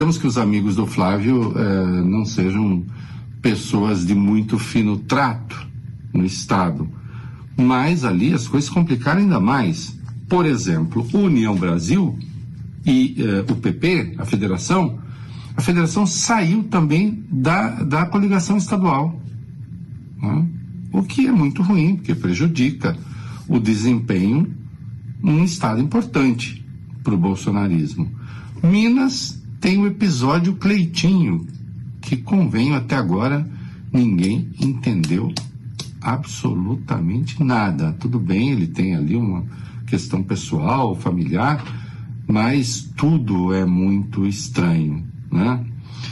Esperamos que os amigos do Flávio não sejam pessoas de muito fino trato no Estado, mas ali as coisas complicaram ainda mais. Por exemplo, União Brasil e o PP, a federação saiu também da coligação estadual, né? O que é muito ruim, porque prejudica o desempenho num estado importante para o bolsonarismo. Minas tem o episódio Cleitinho, que convenho até agora ninguém entendeu absolutamente nada. Tudo bem, ele tem ali uma questão pessoal, familiar, mas tudo é muito estranho, né?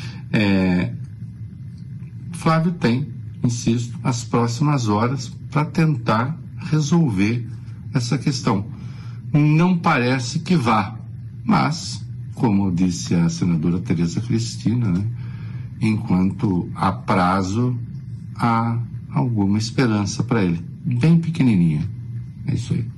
Flávio tem, insisto, as próximas horas para tentar resolver essa questão. Não parece que vá, mas, como disse a senadora Tereza Cristina, né, enquanto há prazo, há alguma esperança para ele. Bem pequenininha. É isso aí.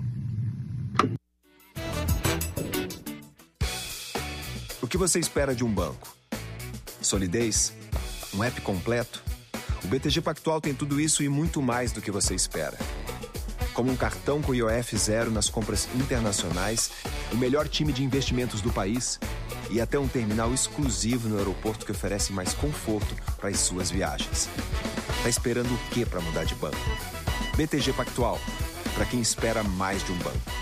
O que você espera de um banco? Solidez? Um app completo? O BTG Pactual tem tudo isso e muito mais do que você espera. Como um cartão com IOF zero nas compras internacionais, o melhor time de investimentos do país e até um terminal exclusivo no aeroporto que oferece mais conforto para as suas viagens. Tá esperando o quê para mudar de banco? BTG Pactual, para quem espera mais de um banco.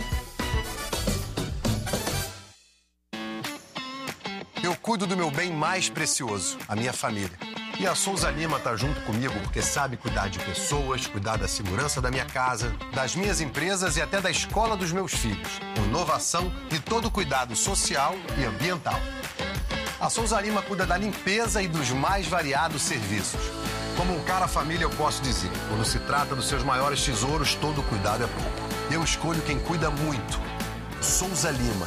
Eu cuido do meu bem mais precioso, a minha família. E a Souza Lima tá junto comigo porque sabe cuidar de pessoas, cuidar da segurança da minha casa, das minhas empresas e até da escola dos meus filhos. Com inovação e todo cuidado social e ambiental. A Souza Lima cuida da limpeza e dos mais variados serviços. Como um cara família, eu posso dizer, quando se trata dos seus maiores tesouros, todo cuidado é pouco. Eu escolho quem cuida muito. Souza Lima.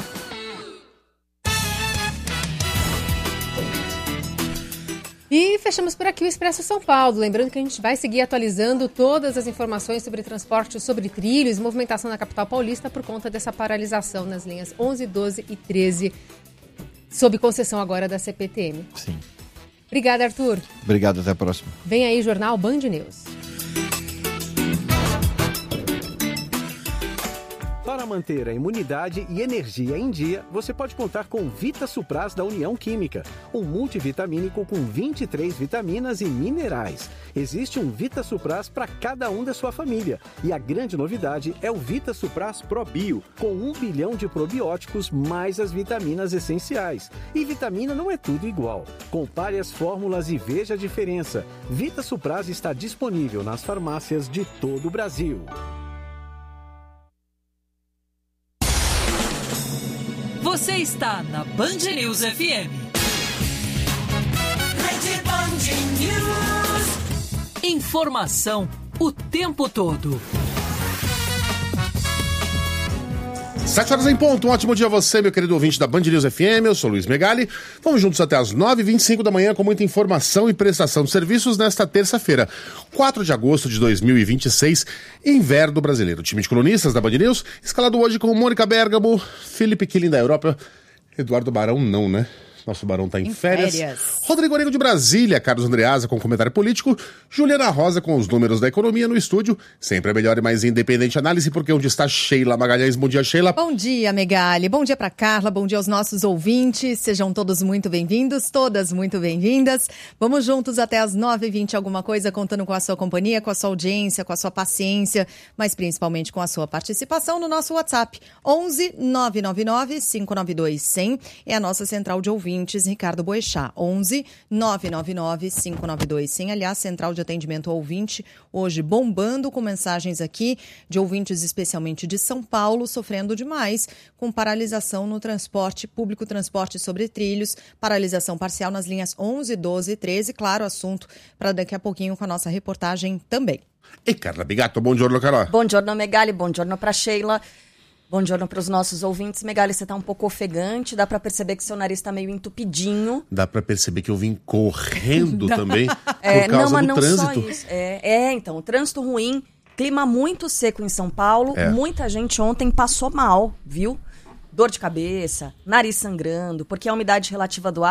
E fechamos por aqui o Expresso São Paulo. Lembrando que a gente vai seguir atualizando todas as informações sobre transporte, sobre trilhos, movimentação na capital paulista por conta dessa paralisação nas linhas 11, 12 e 13, sob concessão agora da CPTM. Sim. Obrigada, Arthur. Obrigado, até a próxima. Vem aí, Jornal Band News. Para manter a imunidade e energia em dia, você pode contar com Vita Supras da União Química, um multivitamínico com 23 vitaminas e minerais. Existe um Vita Supras para cada um da sua família. E a grande novidade é o Vita Supras Pro Bio, com 1 bilhão de probióticos mais as vitaminas essenciais. E vitamina não é tudo igual. Compare as fórmulas e veja a diferença. Vita Supras está disponível nas farmácias de todo o Brasil. Você está na Band News FM. Rede Band News. Informação o tempo todo. 7 horas em ponto, um ótimo dia a você, meu querido ouvinte da Band News FM, eu sou Luiz Megali. Vamos juntos até as 9h25 da manhã com muita informação e prestação de serviços nesta terça-feira, 4 de agosto de 2026, inverno brasileiro. O time de colunistas da Band News, escalado hoje com Mônica Bergamo, Felipe Killing da Europa, Eduardo Barão não, né? Nosso Barão tá em férias. Rodrigo Orego de Brasília, Carlos Andreasa com comentário político, Juliana Rosa com os números da economia no estúdio. Sempre a melhor e mais independente análise, porque onde está Sheila Magalhães. Bom dia, Sheila. Bom dia, Megali. Bom dia pra Carla, bom dia aos nossos ouvintes. Sejam todos muito bem-vindos, todas muito bem-vindas. Vamos juntos até as 9h20 alguma coisa, contando com a sua companhia, com a sua audiência, com a sua paciência, mas principalmente com a sua participação no nosso WhatsApp. 11 999 592 100 é a nossa central de ouvintes. Ricardo Boechat, 11 999 592 100. Aliás, central de atendimento ao ouvinte, hoje bombando com mensagens aqui de ouvintes especialmente de São Paulo, sofrendo demais com paralisação no transporte público, transporte sobre trilhos, paralisação parcial nas linhas 11, 12 e 13. Claro, assunto para daqui a pouquinho com a nossa reportagem também. E Carla Bigato, bom giorno, Carol. Bom giorno, Megali, bom giorno para Sheila. Bom dia para os nossos ouvintes. Megali, você está um pouco ofegante, dá para perceber que seu nariz está meio entupidinho. Dá para perceber que eu vim correndo também por causa do trânsito. Só isso. Então, o trânsito ruim, clima muito seco em São Paulo, muita gente ontem passou mal, viu? Dor de cabeça, nariz sangrando, porque a umidade relativa do ar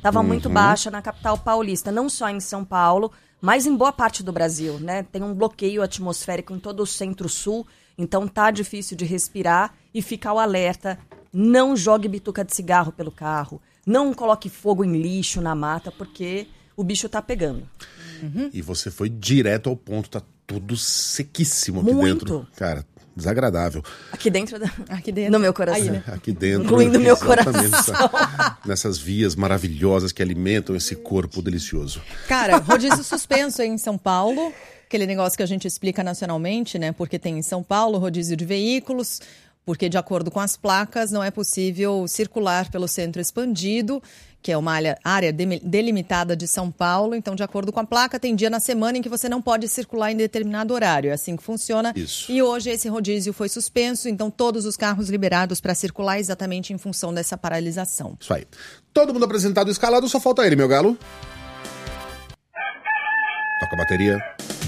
estava muito baixa na capital paulista, não só em São Paulo, mas em boa parte do Brasil, né? Tem um bloqueio atmosférico em todo o centro-sul, então tá difícil de respirar e fica ao alerta. Não jogue bituca de cigarro pelo carro, não coloque fogo em lixo na mata, porque o bicho tá pegando. E você foi direto ao ponto, tá tudo sequíssimo aqui Muito. dentro. Cara, desagradável. Aqui dentro no meu coração. Aí, né? Aqui dentro. Incluindo meu coração. Nessas vias maravilhosas que alimentam esse corpo delicioso. Cara, rodízio suspenso em São Paulo. Aquele negócio que a gente explica nacionalmente, né? Porque tem em São Paulo rodízio de veículos, porque de acordo com as placas não é possível circular pelo centro expandido, que é uma área delimitada de São Paulo. Então, de acordo com a placa, tem dia na semana em que você não pode circular em determinado horário. É assim que funciona. Isso. E hoje esse rodízio foi suspenso, então todos os carros liberados para circular exatamente em função dessa paralisação. Isso aí. Todo mundo apresentado e escalado, só falta ele, meu galo. Toca a bateria.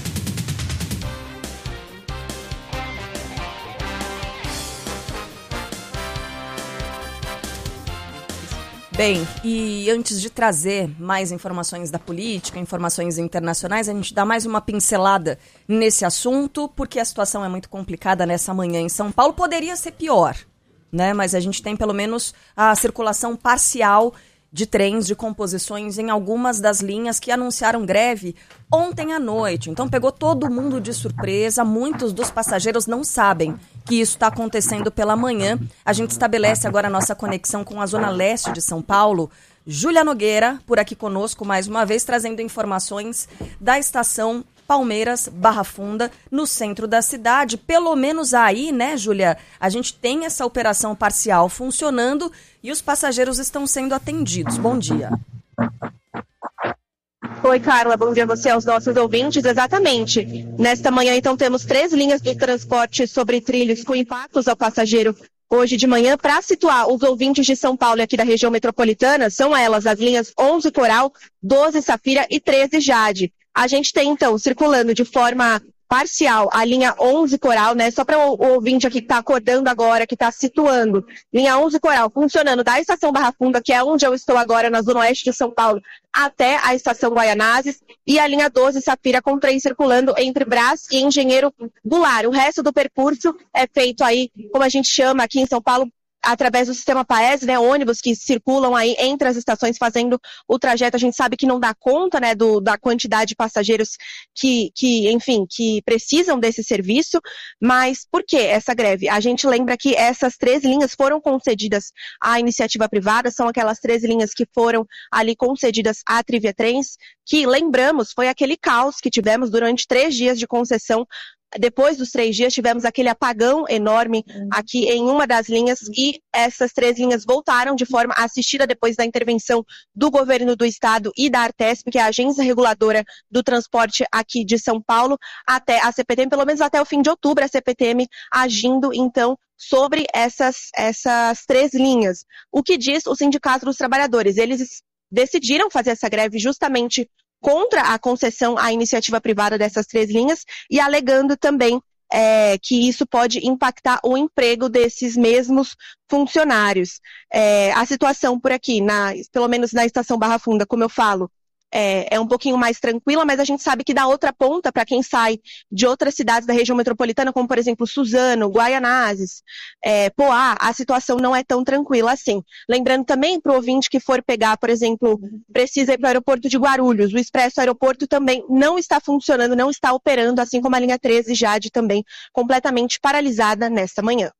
Bem, e antes de trazer mais informações da política, informações internacionais, a gente dá mais uma pincelada nesse assunto, porque a situação é muito complicada nessa manhã em São Paulo. Poderia ser pior, né? Mas a gente tem pelo menos a circulação parcial de trens, de composições em algumas das linhas que anunciaram greve ontem à noite. Então pegou todo mundo de surpresa, muitos dos passageiros não sabem que isso está acontecendo pela manhã. A gente estabelece agora a nossa conexão com a zona leste de São Paulo. Júlia Nogueira, por aqui conosco mais uma vez, trazendo informações da estação Palmeiras, Barra Funda, no centro da cidade. Pelo menos aí, né, Júlia, a gente tem essa operação parcial funcionando e os passageiros estão sendo atendidos. Bom dia. Oi, Carla, bom dia a você, aos nossos ouvintes. Exatamente. Nesta manhã, então, temos 3 linhas de transporte sobre trilhos com impactos ao passageiro hoje de manhã. Para situar os ouvintes de São Paulo e aqui da região metropolitana, são elas as linhas 11 Coral, 12 Safira e 13 Jade. A gente tem, então, circulando de forma parcial a linha 11 Coral, né? Só para o ouvinte aqui que está acordando agora, que está situando. Linha 11 Coral funcionando da estação Barra Funda, que é onde eu estou agora, na zona oeste de São Paulo, até a estação Guaianazes. E a linha 12 Safira com trem circulando entre Brás e Engenheiro Goulart. O resto do percurso é feito aí, como a gente chama aqui em São Paulo, através do sistema Paes, né, ônibus que circulam aí entre as estações fazendo o trajeto. A gente sabe que não dá conta, né, da quantidade de passageiros que precisam desse serviço, mas por que essa greve? A gente lembra que essas 13 linhas foram concedidas à iniciativa privada, são aquelas 13 linhas que foram ali concedidas à Trivia Trens, que, lembramos, foi aquele caos que tivemos durante 3 dias de concessão. Depois dos 3 dias, tivemos aquele apagão enorme aqui em uma das linhas e essas 3 linhas voltaram de forma assistida depois da intervenção do governo do estado e da Artesp, que é a agência reguladora do transporte aqui de São Paulo, até a CPTM, pelo menos até o fim de outubro, a CPTM agindo, então, sobre essas 3 linhas. O que diz o Sindicato dos Trabalhadores? Eles decidiram fazer essa greve justamente contra a concessão à iniciativa privada dessas 3 linhas e alegando também que isso pode impactar o emprego desses mesmos funcionários. A situação por aqui, pelo menos na estação Barra Funda, como eu falo, é um pouquinho mais tranquila, mas a gente sabe que da outra ponta, para quem sai de outras cidades da região metropolitana, como por exemplo Suzano, Guaianazes, Poá, a situação não é tão tranquila assim. Lembrando também para o ouvinte que for pegar, por exemplo, precisa ir para o aeroporto de Guarulhos, o Expresso Aeroporto também não está funcionando, não está operando, assim como a linha 13 Jade também, completamente paralisada nesta manhã.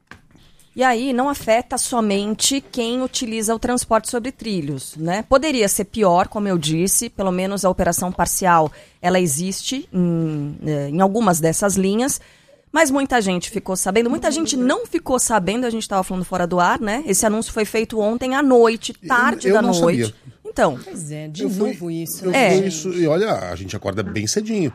E aí não afeta somente quem utiliza o transporte sobre trilhos, né? Poderia ser pior, como eu disse, pelo menos a operação parcial, ela existe em algumas dessas linhas, mas muita gente ficou sabendo, muita gente não ficou sabendo, a gente estava falando fora do ar, né? Esse anúncio foi feito ontem à noite, tarde da noite. Sabia. Então. Pois é, de novo isso. Isso. E olha, a gente acorda bem cedinho.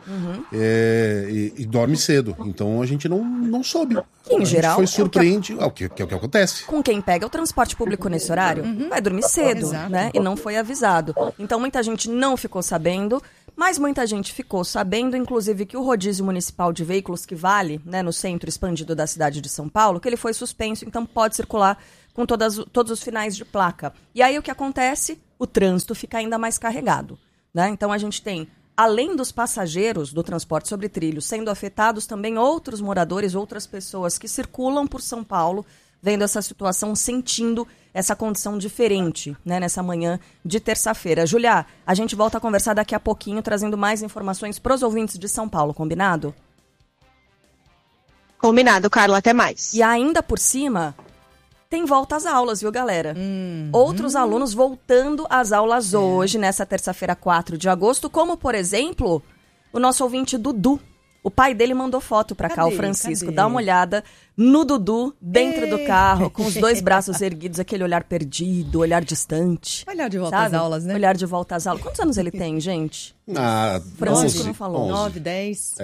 E dorme cedo. Então a gente não soube. Em geral. Foi surpreende o que acontece. Com quem pega o transporte público nesse horário, vai dormir cedo, né? E não foi avisado. Então muita gente não ficou sabendo, mas muita gente ficou sabendo, inclusive, que o rodízio municipal de veículos que vale, né, no centro expandido da cidade de São Paulo, que ele foi suspenso, então pode circular com todos os finais de placa. E aí o que acontece? o trânsito fica ainda mais carregado, né? Então a gente tem, além dos passageiros do transporte sobre trilhos, sendo afetados também outros moradores, outras pessoas que circulam por São Paulo, vendo essa situação, sentindo essa condição diferente, né, nessa manhã de terça-feira. Júlia, a gente volta a conversar daqui a pouquinho, trazendo mais informações para os ouvintes de São Paulo, combinado? Combinado, Carla, até mais. E ainda por cima, tem volta às aulas, viu, galera? Outros alunos voltando às aulas hoje, nessa terça-feira, 4 de agosto, como, por exemplo, o nosso ouvinte Dudu. O pai dele mandou foto pra cá, o Francisco. Dá uma olhada no Dudu, dentro do carro, com os 2 braços erguidos, aquele olhar perdido, olhar distante. Olhar de volta às aulas, né? Olhar de volta às aulas. Quantos anos ele tem, gente? Francisco 11, não falou. 9, 10.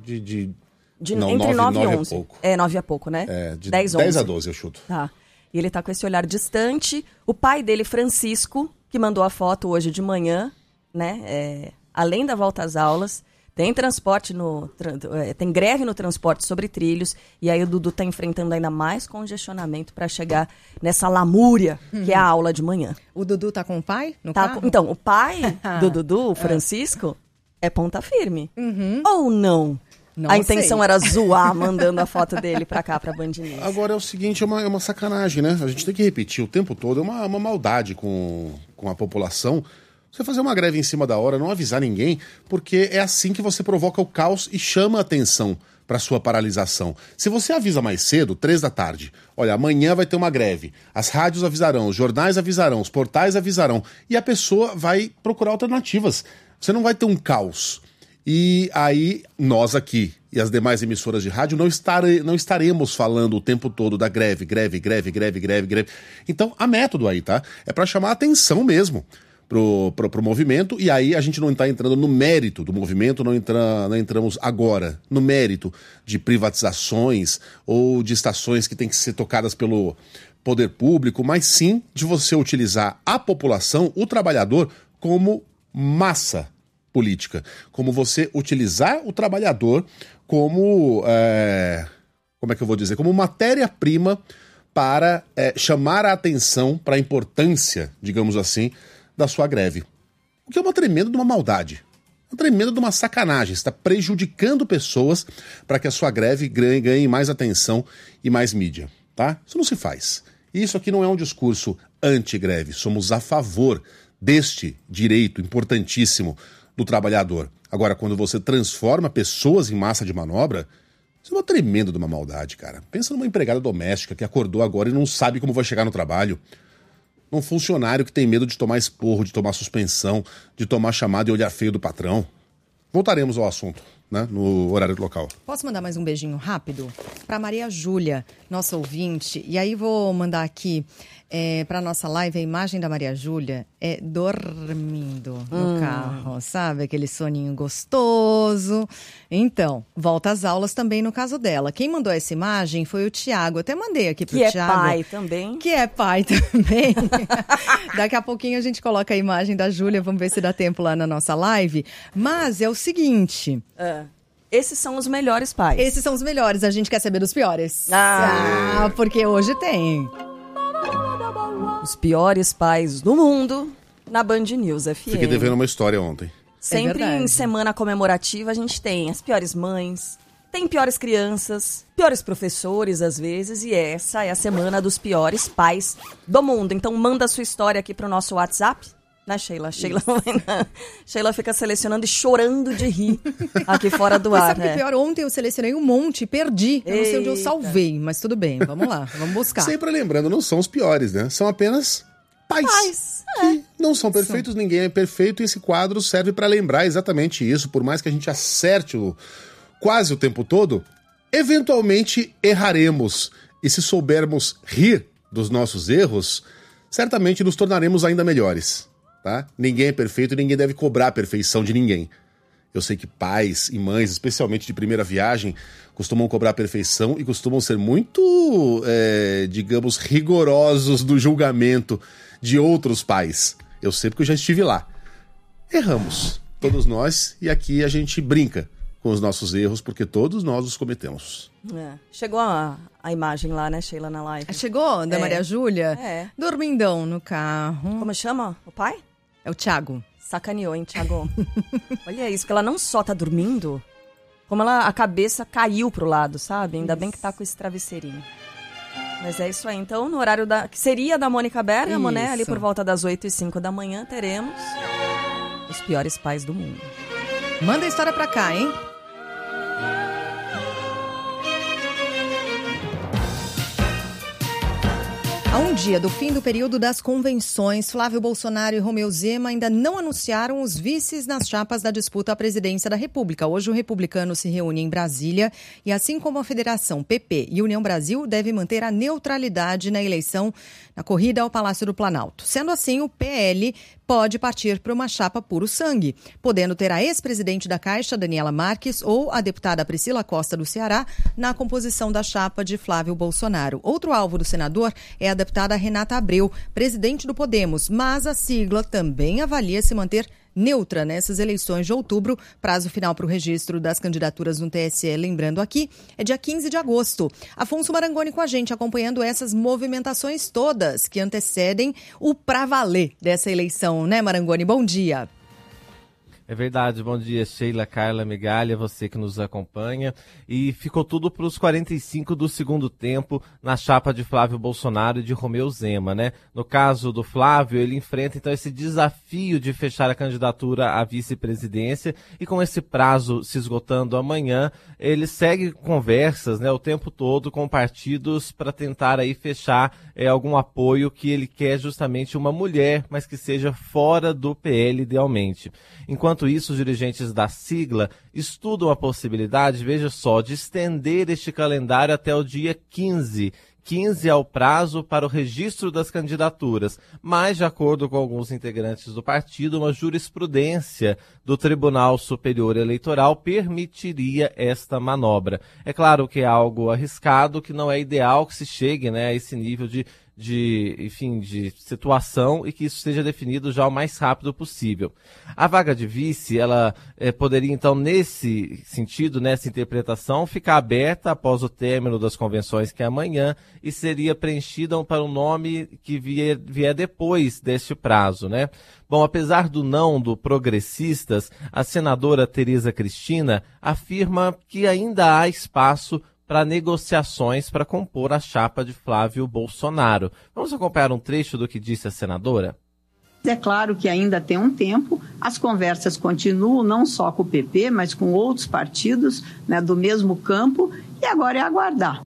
Entre 9 e 11. Pouco. 9 é pouco, né? 10, 11. 10 a 12 eu chuto. Tá. E ele tá com esse olhar distante. O pai dele, Francisco, que mandou a foto hoje de manhã, né? Além da volta às aulas, tem transporte tem greve no transporte sobre trilhos, e aí o Dudu tá enfrentando ainda mais congestionamento para chegar nessa lamúria que é a aula de manhã. O Dudu tá com o pai no carro? Então, o pai do Dudu, o Francisco, é ponta firme. Ou não? A intenção era zoar, mandando a foto dele pra cá, pra Band News. Agora é o seguinte, é uma sacanagem, né? A gente tem que repetir o tempo todo, é uma maldade com a população. Você fazer uma greve em cima da hora, não avisar ninguém, porque é assim que você provoca o caos e chama a atenção para sua paralisação. Se você avisa mais cedo, 3 da tarde, olha, amanhã vai ter uma greve, as rádios avisarão, os jornais avisarão, os portais avisarão, e a pessoa vai procurar alternativas. Você não vai ter um caos. E aí, nós aqui e as demais emissoras de rádio não estaremos falando o tempo todo da greve. Então, há método aí, tá? É para chamar a atenção mesmo pro movimento, e aí a gente não está entrando no mérito do movimento, não entramos agora no mérito de privatizações ou de estações que têm que ser tocadas pelo poder público, mas sim de você utilizar a população, o trabalhador, como massa política, como você utilizar o trabalhador como, como é que eu vou dizer, como matéria-prima para chamar a atenção para a importância, digamos assim, da sua greve. O que é uma tremenda de uma maldade, uma tremenda de uma sacanagem. Você está prejudicando pessoas para que a sua greve ganhe mais atenção e mais mídia, tá? Isso não se faz. Isso aqui não é um discurso anti-greve, somos a favor deste direito importantíssimo do trabalhador. Agora, quando você transforma pessoas em massa de manobra, isso é uma tremenda de uma maldade, cara. Pensa numa empregada doméstica que acordou agora e não sabe como vai chegar no trabalho. Um funcionário que tem medo de tomar esporro, de tomar suspensão, de tomar chamada e olhar feio do patrão. Voltaremos ao assunto, né, no horário local. Posso mandar mais um beijinho rápido? Para Maria Júlia, nossa ouvinte. E aí vou mandar aqui para nossa live a imagem da Maria Júlia dormindo no carro, sabe? Aquele soninho gostoso. Então, volta às aulas também no caso dela. Quem mandou essa imagem foi o Tiago. Até mandei aqui pro Tiago. Que é pai também. Que é pai também. Daqui a pouquinho a gente coloca a imagem da Júlia. Vamos ver se dá tempo lá na nossa live. Mas é o seguinte... Esses são os melhores pais. Esses são os melhores. A gente quer saber dos piores. Porque hoje tem... Os piores pais do mundo na Band News FM. Fiquei devendo uma história ontem. Sempre em semana comemorativa a gente tem as piores mães, tem piores crianças, piores professores às vezes, e essa é a semana dos piores pais do mundo. Então manda a sua história aqui pro nosso WhatsApp, né, Sheila? Sheila fica selecionando e chorando de rir aqui fora do ar. Sabe que pior? Ontem eu selecionei um monte e perdi. Eu não sei onde eu salvei, mas tudo bem. Vamos lá, vamos buscar. Sempre lembrando, não são os piores, né? São apenas pais. Que não são perfeitos, ninguém é perfeito, e esse quadro serve para lembrar exatamente isso. Por mais que a gente acerte quase o tempo todo, eventualmente erraremos. E se soubermos rir dos nossos erros, certamente nos tornaremos ainda melhores. Tá? Ninguém é perfeito e ninguém deve cobrar a perfeição de ninguém. Eu sei que pais e mães, especialmente de primeira viagem, costumam cobrar a perfeição e costumam ser muito, digamos, rigorosos do julgamento de outros pais. Eu sei porque eu já estive lá. Erramos, todos nós, e aqui a gente brinca com os nossos erros, porque todos nós os cometemos. Chegou a imagem lá, né, Sheila, na live? Chegou, da Maria Júlia? Dormindão no carro. Como chama o pai? É o Thiago. Sacaneou, hein, Thiago? Olha isso, que ela não só tá dormindo, como a cabeça caiu pro lado, sabe? Ainda bem que tá com esse travesseirinho. Mas é isso aí. Então, no horário que seria da Mônica Bergamo, né? Ali por volta das 8h05 da manhã, teremos os piores pais do mundo. Manda a história pra cá, hein? A um dia do fim do período das convenções, Flávio Bolsonaro e Romeu Zema ainda não anunciaram os vices nas chapas da disputa à presidência da República. Hoje o republicano se reúne em Brasília e, assim como a Federação PP e União Brasil, deve manter a neutralidade na eleição, na corrida ao Palácio do Planalto. Sendo assim, o PL pode partir para uma chapa puro sangue, podendo ter a ex-presidente da Caixa, Daniela Marques, ou a deputada Priscila Costa do Ceará na composição da chapa de Flávio Bolsonaro. Outro alvo do senador é a deputada Renata Abreu, presidente do Podemos, mas a sigla também avalia se manter neutra nessas eleições de outubro. Prazo final para o registro das candidaturas no TSE, lembrando aqui, é dia 15 de agosto. Afonso Marangoni com a gente, acompanhando essas movimentações todas que antecedem o pra valer dessa eleição, né, Marangoni? Bom dia. É verdade, bom dia, Sheila, Carla, Megali, você que nos acompanha. E ficou tudo para os 45 do segundo tempo na chapa de Flávio Bolsonaro e de Romeu Zema, né? No caso do Flávio, ele enfrenta então esse desafio de fechar a candidatura à vice-presidência e com esse prazo se esgotando amanhã, ele segue conversas, né, o tempo todo com partidos para tentar aí fechar algum apoio que ele quer, justamente uma mulher, mas que seja fora do PL idealmente. Enquanto isso, os dirigentes da sigla estudam a possibilidade, veja só, de estender este calendário até o dia 15. 15 é o prazo para o registro das candidaturas, mas, de acordo com alguns integrantes do partido, uma jurisprudência do Tribunal Superior Eleitoral permitiria esta manobra. É claro que é algo arriscado, que não é ideal que se chegue, né, a esse nível de situação e que isso seja definido já o mais rápido possível. A vaga de vice, ela poderia então, nesse sentido, nessa interpretação, ficar aberta após o término das convenções, que é amanhã, e seria preenchida para um nome que vier depois deste prazo, né? Bom, apesar do não do Progressistas, a senadora Tereza Cristina afirma que ainda há espaço para negociações para compor a chapa de Flávio Bolsonaro. Vamos acompanhar um trecho do que disse a senadora? É claro que ainda tem um tempo, as conversas continuam não só com o PP, mas com outros partidos, né, do mesmo campo, e agora é aguardar.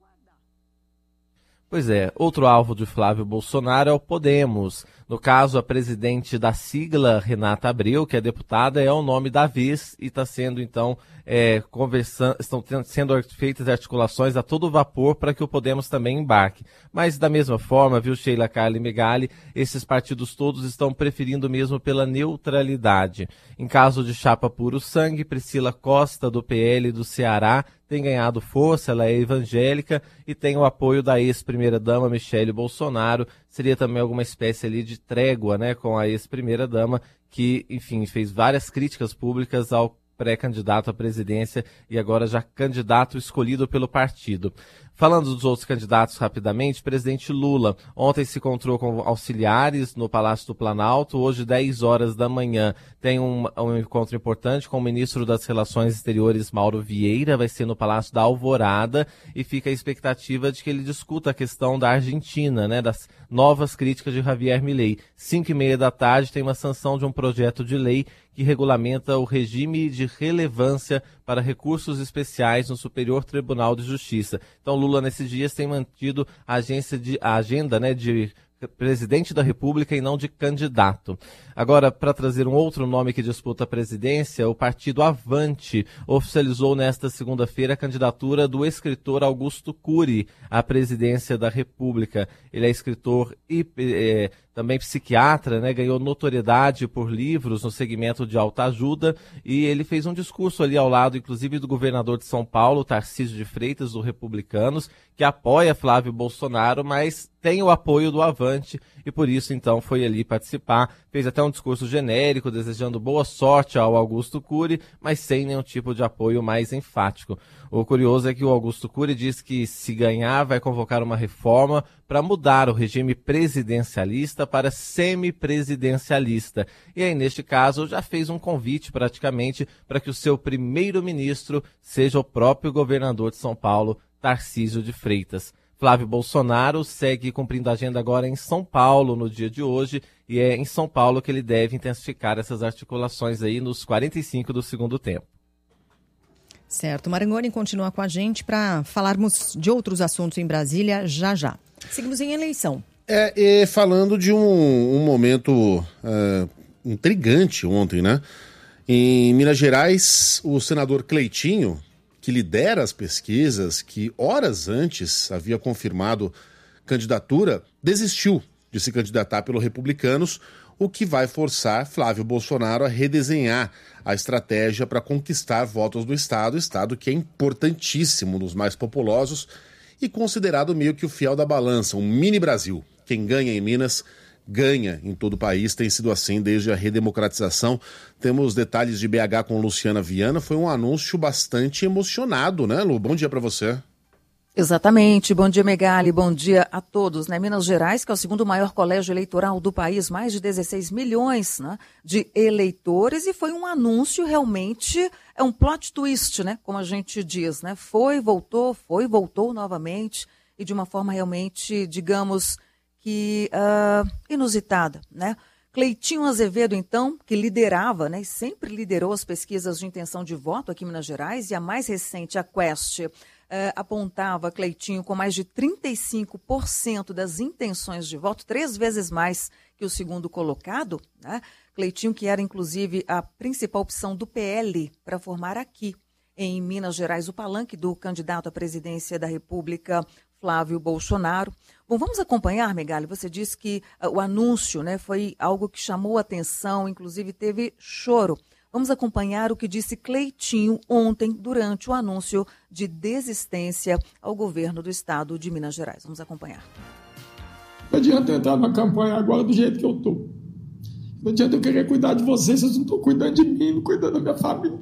Pois é, outro alvo de Flávio Bolsonaro é o Podemos. No caso, a presidente da sigla, Renata Abreu, que é deputada, é o nome da vez e está sendo, então, estão sendo feitas articulações a todo vapor para que o Podemos também embarque. Mas, da mesma forma, viu, Sheila, Carla e Megali, esses partidos todos estão preferindo mesmo pela neutralidade. Em caso de chapa puro sangue, Priscila Costa, do PL do Ceará, tem ganhado força, ela é evangélica e tem o apoio da ex-primeira-dama Michele Bolsonaro. Seria também alguma espécie ali de trégua, né, com a ex-primeira-dama, que, enfim, fez várias críticas públicas ao pré-candidato à presidência e agora já candidato escolhido pelo partido. Falando dos outros candidatos rapidamente, presidente Lula ontem se encontrou com auxiliares no Palácio do Planalto. Hoje, 10 horas da manhã, tem um encontro importante com o ministro das Relações Exteriores, Mauro Vieira. Vai ser no Palácio da Alvorada e fica a expectativa de que ele discuta a questão da Argentina, né, das novas críticas de Javier Milei. 5h30 da tarde tem uma sanção de um projeto de lei que regulamenta o regime de relevância para recursos especiais no Superior Tribunal de Justiça. Então, Lula, nesses dias, tem mantido a agenda, né, de presidente da República e não de candidato. Agora, para trazer um outro nome que disputa a presidência, o partido Avante oficializou nesta segunda-feira a candidatura do escritor Augusto Cury à presidência da República. Ele é escritor e também psiquiatra, né? Ganhou notoriedade por livros no segmento de autoajuda e ele fez um discurso ali ao lado, inclusive, do governador de São Paulo, Tarcísio de Freitas, do Republicanos, que apoia Flávio Bolsonaro, mas tem o apoio do Avante e por isso então foi ali participar, fez até um discurso genérico desejando boa sorte ao Augusto Cury, mas sem nenhum tipo de apoio mais enfático. O curioso é que o Augusto Cury diz que se ganhar vai convocar uma reforma para mudar o regime presidencialista para semipresidencialista. E aí, neste caso, já fez um convite praticamente para que o seu primeiro-ministro seja o próprio governador de São Paulo, Tarcísio de Freitas. Flávio Bolsonaro segue cumprindo a agenda agora em São Paulo no dia de hoje e é em São Paulo que ele deve intensificar essas articulações aí nos 45 do segundo tempo. Certo, Marangoni continua com a gente para falarmos de outros assuntos em Brasília já. Seguimos em eleição. Falando de um momento intrigante ontem, né? Em Minas Gerais, o senador Cleitinho, que lidera as pesquisas, que horas antes havia confirmado candidatura, desistiu de se candidatar pelos Republicanos, o que vai forçar Flávio Bolsonaro a redesenhar a estratégia para conquistar votos do estado que é importantíssimo, nos mais populosos e considerado meio que o fiel da balança, um mini Brasil. Quem ganha em Minas ganha em todo o país, tem sido assim desde a redemocratização. Temos detalhes de BH com Luciana Viana, foi um anúncio bastante emocionado, né, Lu? Bom dia para você. Exatamente. Bom dia, Megali. Bom dia a todos. Minas Gerais, que é o segundo maior colégio eleitoral do país, mais de 16 milhões, né, de eleitores, e foi um anúncio realmente, é um plot twist, né, como a gente diz, né? Foi, voltou novamente, e de uma forma realmente, digamos, que inusitada, né? Cleitinho Azevedo, então, que liderava, né, e sempre liderou as pesquisas de intenção de voto aqui em Minas Gerais, e a mais recente, a Quest, apontava Cleitinho com mais de 35% das intenções de voto, 3 vezes mais que o segundo colocado, né? Cleitinho, que era inclusive a principal opção do PL para formar aqui em Minas Gerais o palanque do candidato à presidência da República, Flávio Bolsonaro. Bom, vamos acompanhar, Megali. Você disse que o anúncio, né, foi algo que chamou a atenção, inclusive teve choro. Vamos acompanhar o que disse Cleitinho ontem, durante o anúncio de desistência ao governo do estado de Minas Gerais. Vamos acompanhar. Não adianta eu entrar na campanha agora do jeito que eu estou. Não adianta eu querer cuidar de vocês não estão cuidando de mim, não cuidando da minha família.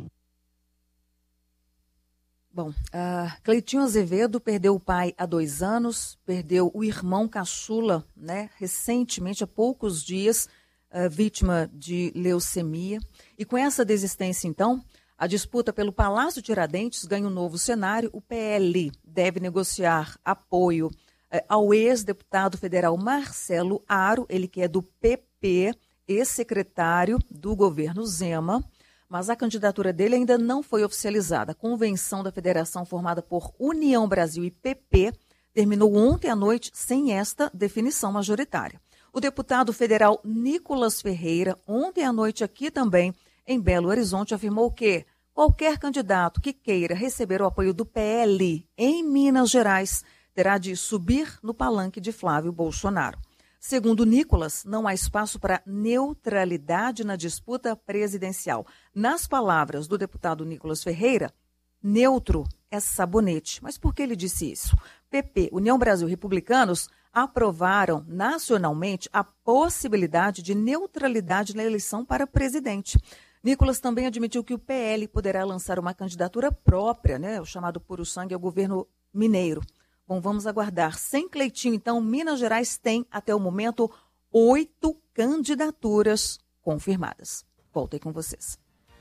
Bom, Cleitinho Azevedo perdeu o pai há 2 anos, perdeu o irmão caçula, né, recentemente, há poucos dias, vítima de leucemia. E com essa desistência, então, a disputa pelo Palácio Tiradentes ganha um novo cenário. O PL deve negociar apoio ao ex-deputado federal Marcelo Aro, ele que é do PP, ex-secretário do governo Zema, mas a candidatura dele ainda não foi oficializada. A convenção da federação formada por União Brasil e PP terminou ontem à noite sem esta definição majoritária. O deputado federal Nicolas Ferreira, ontem à noite aqui também, em Belo Horizonte, afirmou que qualquer candidato que queira receber o apoio do PL em Minas Gerais terá de subir no palanque de Flávio Bolsonaro. Segundo Nicolas, não há espaço para neutralidade na disputa presidencial. Nas palavras do deputado Nicolas Ferreira, neutro é sabonete. Mas por que ele disse isso? PP, União Brasil e Republicanos aprovaram nacionalmente a possibilidade de neutralidade na eleição para presidente. Nicolas também admitiu que o PL poderá lançar uma candidatura própria, né, o chamado puro sangue ao governo mineiro. Bom, vamos aguardar. Sem Cleitinho, então, Minas Gerais tem, até o momento, 8 candidaturas confirmadas. Voltei com vocês.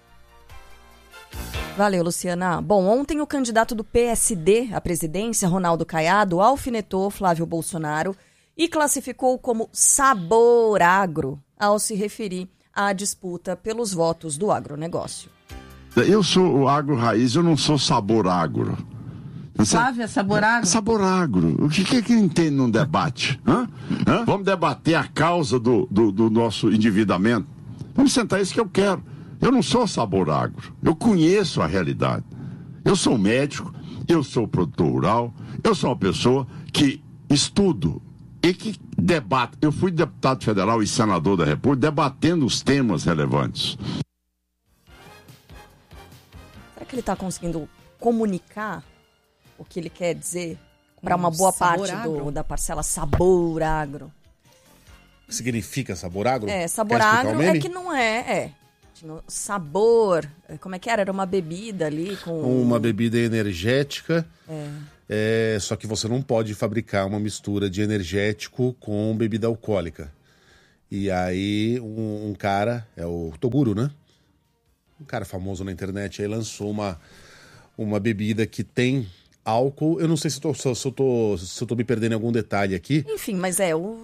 Valeu, Luciana. Bom, ontem o candidato do PSD à presidência, Ronaldo Caiado, alfinetou Flávio Bolsonaro e classificou como sabor agro ao se referir à disputa pelos votos do agronegócio. Eu sou o agro raiz, eu não sou sabor agro. Flávio, é sabor agro? Sabor agro. O que é que entende num debate? Vamos debater a causa do nosso endividamento? Vamos sentar, isso que eu quero. Eu não sou sabor agro, eu conheço a realidade. Eu sou médico, eu sou produtor rural, eu sou uma pessoa que estudo e que debate. Eu fui deputado federal e senador da República debatendo os temas relevantes. Será que ele está conseguindo comunicar o que ele quer dizer para uma boa parte Agro. da parcela Sabor Agro. O que significa Sabor Agro? Sabor Agro é que não tinha sabor, como é que era? Era uma bebida ali com... Uma bebida energética, só que você não pode fabricar uma mistura de energético com bebida alcoólica. E aí um cara, é o Toguro, né? Um cara famoso na internet aí lançou uma bebida que tem álcool. Eu não sei se eu tô me perdendo em algum detalhe aqui. Enfim, mas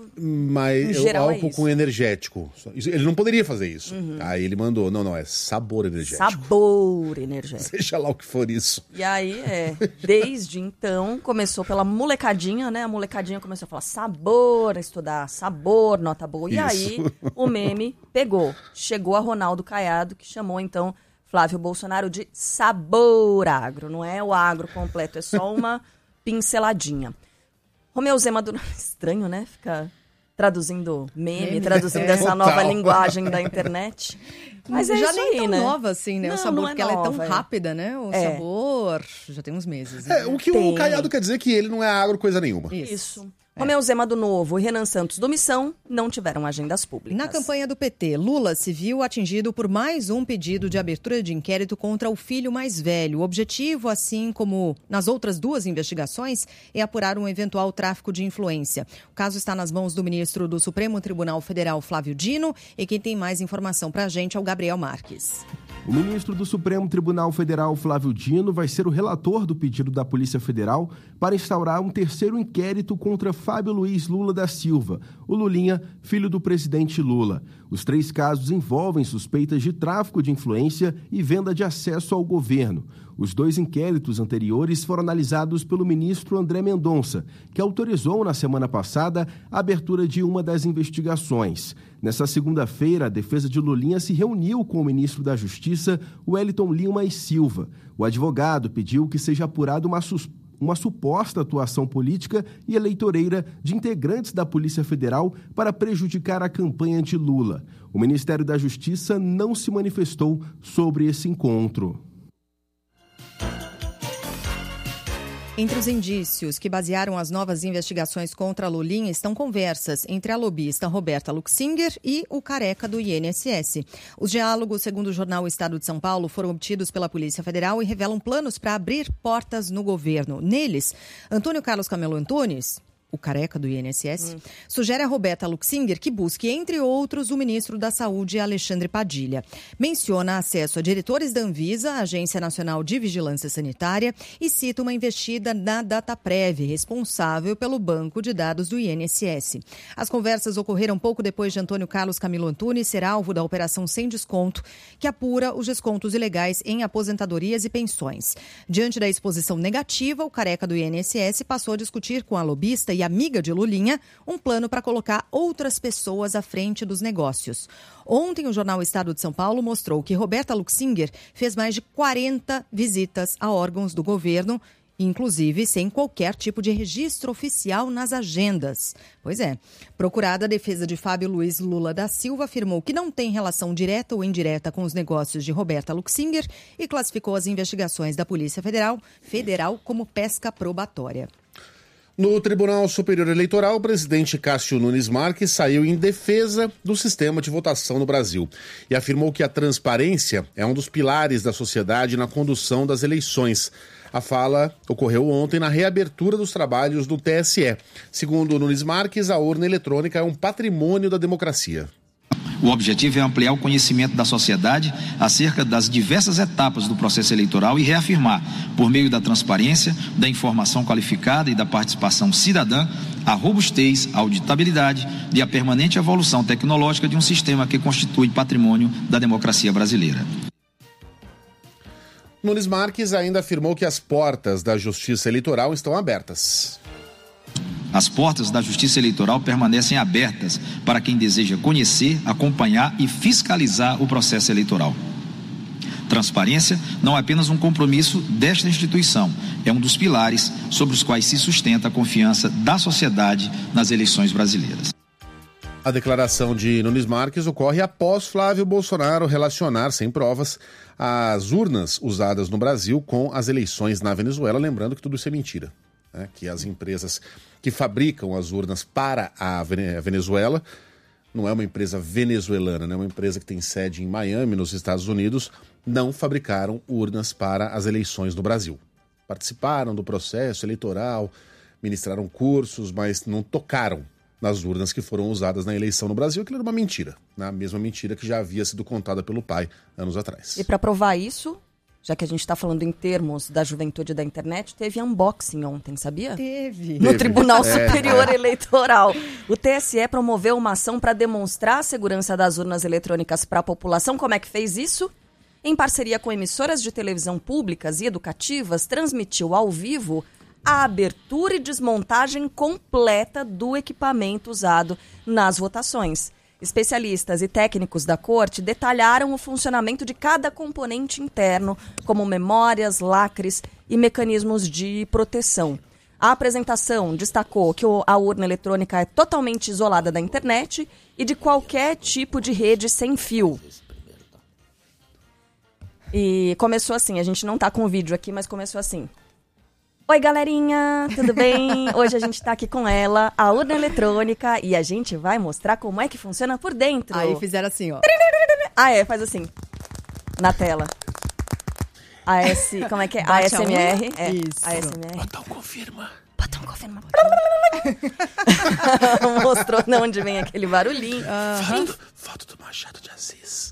Mas em geral álcool com energético. Ele não poderia fazer isso. Aí ele mandou, não, é sabor energético. Sabor energético. Seja lá o que for isso. E aí, desde então, começou pela molecadinha, né? A molecadinha começou a falar sabor, a estudar sabor, nota boa. E Isso. aí, o meme pegou. Chegou a Ronaldo Caiado, que chamou, então, Flávio Bolsonaro de Sabor Agro. Não é o agro completo, é só uma pinceladinha. Romeu Zema do... Estranho, né? Fica traduzindo meme, traduzindo essa nova linguagem da internet. Mas já isso nem aí, tão né? nova assim, né? Não, o sabor, não é porque ela é tão nova, rápida, né? O sabor já tem uns meses. É, o que o Caiado quer dizer é que ele não é agro coisa nenhuma. Isso. Romeu Zema do Novo e Renan Santos do Missão não tiveram agendas públicas. Na campanha do PT, Lula se viu atingido por mais um pedido de abertura de inquérito contra o filho mais velho. O objetivo, assim como nas outras duas investigações, é apurar um eventual tráfico de influência. O caso está nas mãos do ministro do Supremo Tribunal Federal, Flávio Dino, e quem tem mais informação para a gente é o Gabriel Marques. O ministro do Supremo Tribunal Federal, Flávio Dino, vai ser o relator do pedido da Polícia Federal para instaurar um terceiro inquérito contra Fábio Luiz Lula da Silva, o Lulinha, filho do presidente Lula. Os 3 casos envolvem suspeitas de tráfico de influência e venda de acesso ao governo. Os 2 inquéritos anteriores foram analisados pelo ministro André Mendonça, que autorizou na semana passada a abertura de uma das investigações. Nessa segunda-feira, a defesa de Lulinha se reuniu com o ministro da Justiça, Wellington Lima e Silva. O advogado pediu que seja apurada uma suposta atuação política e eleitoreira de integrantes da Polícia Federal para prejudicar a campanha de Lula. O Ministério da Justiça não se manifestou sobre esse encontro. Entre os indícios que basearam as novas investigações contra a Lulinha estão conversas entre a lobista Roberta Luxinger e o careca do INSS. Os diálogos, segundo o jornal Estado de São Paulo, foram obtidos pela Polícia Federal e revelam planos para abrir portas no governo. Neles, Antônio Carlos Camelo Antunes, o careca do INSS, sugere a Roberta Luxinger que busque, entre outros, o ministro da Saúde, Alexandre Padilha. Menciona acesso a diretores da Anvisa, Agência Nacional de Vigilância Sanitária, e cita uma investida na Dataprev, responsável pelo banco de dados do INSS. As conversas ocorreram pouco depois de Antônio Carlos Camilo Antunes ser alvo da Operação Sem Desconto, que apura os descontos ilegais em aposentadorias e pensões. Diante da exposição negativa, o careca do INSS passou a discutir com a lobista e amiga de Lulinha um plano para colocar outras pessoas à frente dos negócios. Ontem, o jornal Estado de São Paulo mostrou que Roberta Luxinger fez mais de 40 visitas a órgãos do governo, inclusive sem qualquer tipo de registro oficial nas agendas. Pois é. Procurada, a defesa de Fábio Luiz Lula da Silva afirmou que não tem relação direta ou indireta com os negócios de Roberta Luxinger e classificou as investigações da Polícia Federal como pesca probatória. No Tribunal Superior Eleitoral, o presidente Cássio Nunes Marques saiu em defesa do sistema de votação no Brasil e afirmou que a transparência é um dos pilares da sociedade na condução das eleições. A fala ocorreu ontem na reabertura dos trabalhos do TSE. Segundo Nunes Marques, a urna eletrônica é um patrimônio da democracia. O objetivo é ampliar o conhecimento da sociedade acerca das diversas etapas do processo eleitoral e reafirmar, por meio da transparência, da informação qualificada e da participação cidadã, a robustez, a auditabilidade e a permanente evolução tecnológica de um sistema que constitui patrimônio da democracia brasileira. Nunes Marques ainda afirmou que as portas da Justiça Eleitoral estão abertas. As portas da Justiça Eleitoral permanecem abertas para quem deseja conhecer, acompanhar e fiscalizar o processo eleitoral. Transparência não é apenas um compromisso desta instituição, é um dos pilares sobre os quais se sustenta a confiança da sociedade nas eleições brasileiras. A declaração de Nunes Marques ocorre após Flávio Bolsonaro relacionar, sem provas, as urnas usadas no Brasil com as eleições na Venezuela, lembrando que tudo isso é mentira. né, que as empresas que fabricam as urnas para a Venezuela, não é uma empresa venezuelana, né, é uma empresa que tem sede em Miami, nos Estados Unidos, não fabricaram urnas para as eleições no Brasil. Participaram do processo eleitoral, ministraram cursos, mas não tocaram nas urnas que foram usadas na eleição no Brasil. Aquilo era uma mentira, né? A mesma mentira que já havia sido contada pelo pai anos atrás. E para provar isso, já que a gente está falando em termos da juventude da internet, teve unboxing ontem, sabia? Teve. Tribunal Superior Eleitoral. O TSE promoveu uma ação para demonstrar a segurança das urnas eletrônicas para a população. Como é que fez isso? Em parceria com emissoras de televisão públicas e educativas, transmitiu ao vivo a abertura e desmontagem completa do equipamento usado nas votações. Especialistas e técnicos da corte detalharam o funcionamento de cada componente interno, como memórias, lacres e mecanismos de proteção. A apresentação destacou que a urna eletrônica é totalmente isolada da internet e de qualquer tipo de rede sem fio. E começou assim, a gente não tá com o vídeo aqui, mas começou assim. Oi, galerinha, tudo bem? Hoje a gente tá aqui com ela, a urna eletrônica, e a gente vai mostrar como é que funciona por dentro. Aí fizeram assim, ó. Faz assim, na tela. Como é que é? Bate a ASMR. Isso. ASMR. Botão confirma. Botão confirma. Mostrou de onde vem aquele barulhinho. Foto do Machado de Assis.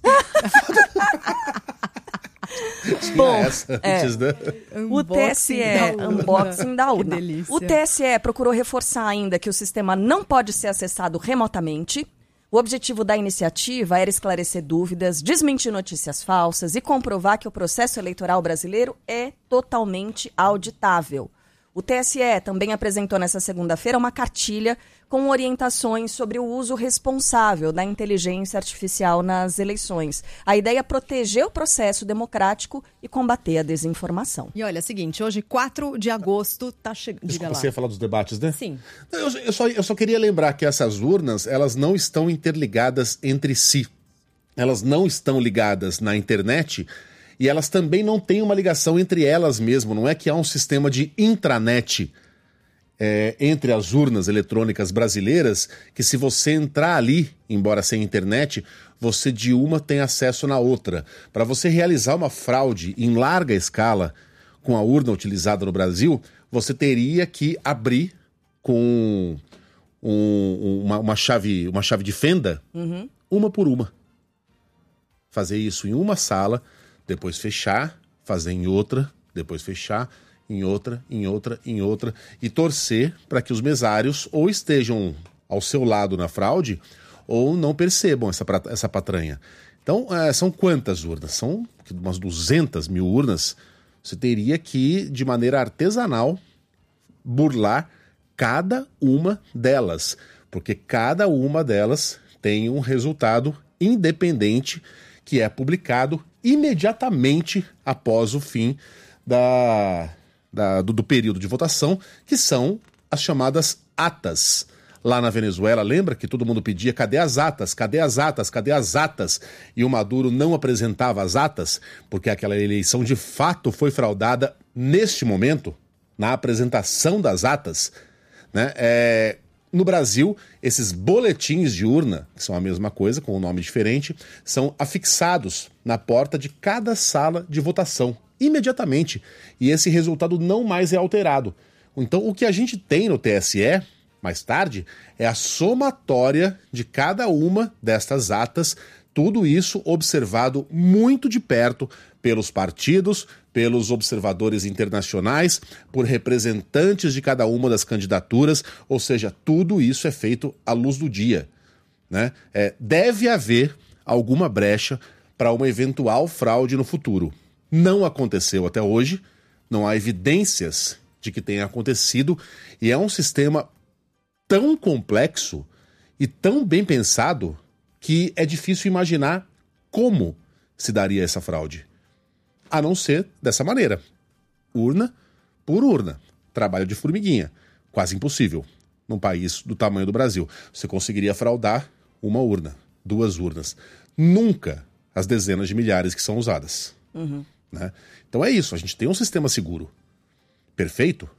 Bom, o TSE, unboxing da urna. O TSE procurou reforçar ainda que o sistema não pode ser acessado remotamente. O objetivo da iniciativa era esclarecer dúvidas, desmentir notícias falsas e comprovar que o processo eleitoral brasileiro é totalmente auditável. O TSE também apresentou nesta segunda-feira uma cartilha com orientações sobre o uso responsável da inteligência artificial nas eleições. A ideia é proteger o processo democrático e combater a desinformação. E olha, é o seguinte, hoje, 4 de agosto, tá chegando. Diga lá. Você ia falar dos debates, né? Sim. Eu só queria lembrar que essas urnas, elas não estão interligadas entre si. Elas não estão ligadas na internet e elas também não têm uma ligação entre elas mesmo. Não é que há um sistema de intranet entre as urnas eletrônicas brasileiras, que se você entrar ali, embora sem internet, você de uma tem acesso na outra. Para você realizar uma fraude em larga escala com a urna utilizada no Brasil, você teria que abrir com uma chave de fenda, uma por uma. Fazer isso em uma sala, depois fechar, fazer em outra, depois fechar, em outra, e torcer para que os mesários ou estejam ao seu lado na fraude ou não percebam essa patranha. Então, são quantas urnas? São umas 200 mil urnas. Você teria que, de maneira artesanal, burlar cada uma delas, porque cada uma delas tem um resultado independente que é publicado imediatamente após o fim do período de votação, que são as chamadas atas. Lá na Venezuela, lembra que todo mundo pedia cadê as atas, cadê as atas, cadê as atas? E o Maduro não apresentava as atas, porque aquela eleição de fato foi fraudada neste momento, na apresentação das atas, né? No Brasil, esses boletins de urna, que são a mesma coisa, com um nome diferente, são afixados na porta de cada sala de votação, imediatamente, e esse resultado não mais é alterado. Então, o que a gente tem no TSE, mais tarde, é a somatória de cada uma destas atas, tudo isso observado muito de perto pelos partidos, pelos observadores internacionais, por representantes de cada uma das candidaturas, ou seja, tudo isso é feito à luz do dia, né? Deve haver alguma brecha para uma eventual fraude no futuro. Não aconteceu até hoje, não há evidências de que tenha acontecido, e é um sistema tão complexo e tão bem pensado que é difícil imaginar como se daria essa fraude. A não ser dessa maneira. Urna por urna. Trabalho de formiguinha. Quase impossível. Num país do tamanho do Brasil. Você conseguiria fraudar uma urna, 2 urnas. Nunca as dezenas de milhares que são usadas. Né? Então é isso, a gente tem um sistema seguro. Perfeito?